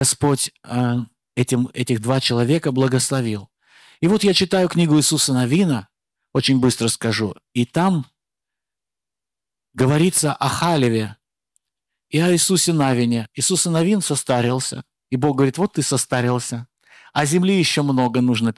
Господь этих два человека благословил. И вот я читаю книгу Иисуса Навина, очень быстро скажу, и там говорится о Халеве и о Иисусе Навине. Иисус Навин состарился, и Бог говорит, вот ты состарился, а земли еще много нужно